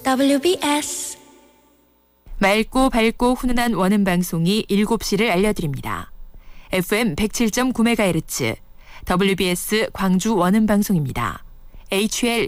WBS 맑고 밝고 훈훈한 원음 방송이 7시를 알려드립니다. FM 107.9MHz WBS 광주 원음 방송입니다. HL